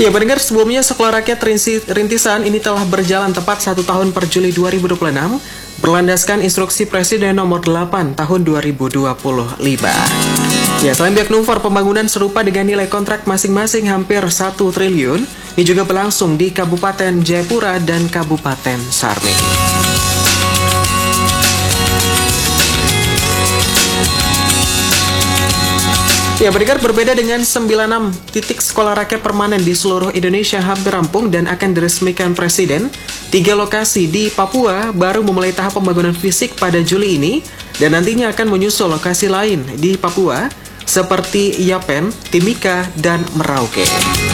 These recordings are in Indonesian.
Ya, pendengar, sebelumnya Sekolah Rakyat Rintisan ini telah berjalan tepat 1 tahun per Juli 2026, berlandaskan instruksi Presiden nomor 8 tahun 2025. Ya, selain pihak Numfor, pembangunan serupa dengan nilai kontrak masing-masing hampir 1 triliun, ini juga berlangsung di Kabupaten Jayapura dan Kabupaten Sarmi. Ya, pendengar, berbeda dengan 96 titik sekolah rakyat permanen di seluruh Indonesia hampir rampung dan akan diresmikan Presiden, 3 lokasi di Papua baru memulai tahap pembangunan fisik pada Juli ini dan nantinya akan menyusul lokasi lain di Papua seperti Yapen, Timika, dan Merauke.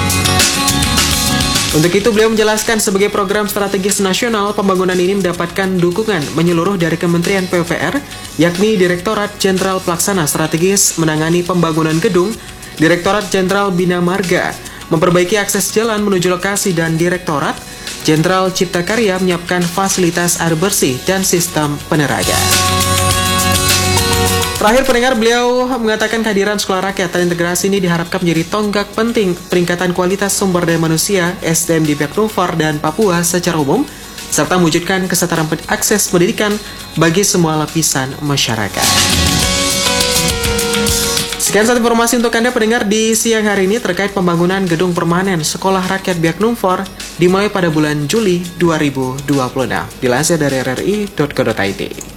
Untuk itu, beliau menjelaskan sebagai program strategis nasional, pembangunan ini mendapatkan dukungan menyeluruh dari Kementerian PUPR, yakni Direktorat Jenderal Pelaksana Strategis Menangani Pembangunan Gedung, Direktorat Jenderal Bina Marga, memperbaiki akses jalan menuju lokasi, dan Direktorat Jenderal Cipta Karya menyiapkan fasilitas air bersih dan sistem penerangan. Terakhir, pendengar, beliau mengatakan kehadiran sekolah rakyat terintegrasi ini diharapkan menjadi tonggak penting peningkatan kualitas sumber daya manusia (SDM) di pihak Numfor dan Papua secara umum, serta mewujudkan kesetaraan akses pendidikan bagi semua lapisan masyarakat. Sekian satu informasi untuk Anda, pendengar, di siang hari ini terkait pembangunan gedung permanen Sekolah Rakyat Biak Numfor dimulai pada bulan Juli 2026. Dilansir dari rri.co.id.